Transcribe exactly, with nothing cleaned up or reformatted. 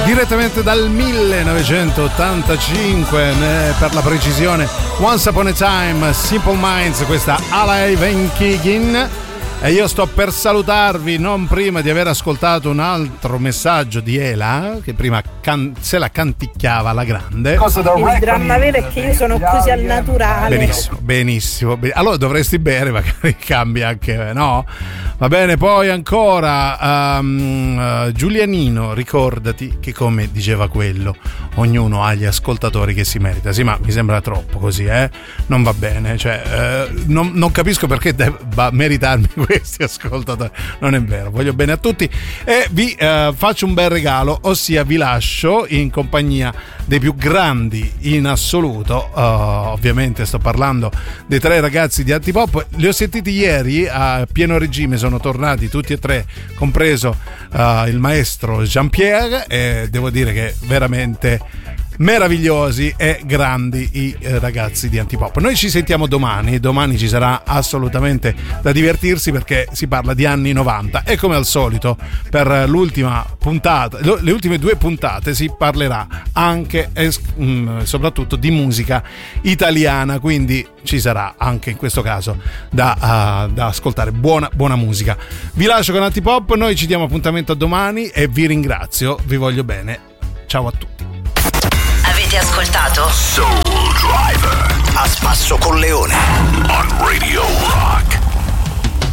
Direttamente dal millenovecentottantacinque, per la precisione, Once Upon a Time, Simple Minds, questa Alive and Kicking. E io sto per salutarvi, non prima di aver ascoltato un altro messaggio di Ela, che prima can- se la canticchiava alla grande. Il dramma vero è che io sono così al naturale. Benissimo, benissimo. Ben- allora dovresti bere, magari cambia anche, no? Va bene, poi ancora um, uh, Giulianino, ricordati che, come diceva quello, ognuno ha gli ascoltatori che si merita. Sì, ma mi sembra troppo così, eh? Non va bene, cioè uh, non, non capisco perché debba meritarmi questi ascoltatori. Non è vero, voglio bene a tutti e vi uh, faccio un bel regalo, ossia vi lascio in compagnia dei più grandi in assoluto. Uh, ovviamente sto parlando dei tre ragazzi di Antipop. Li ho sentiti ieri a pieno regime, sono tornati tutti e tre, compreso uh, il maestro Jean-Pierre, e devo dire che veramente meravigliosi e grandi i eh, ragazzi di Antipop. Noi ci sentiamo domani, domani ci sarà assolutamente da divertirsi perché si parla di anni novanta e come al solito per l'ultima puntata, le ultime due puntate si parlerà anche e mm, soprattutto di musica italiana, quindi ci sarà anche in questo caso da, uh, da ascoltare buona, buona musica. Vi lascio con Antipop, noi ci diamo appuntamento a domani e vi ringrazio, vi voglio bene, ciao a tutti. Avete ascoltato Soul Driver a spasso con Leone on Radio Rock.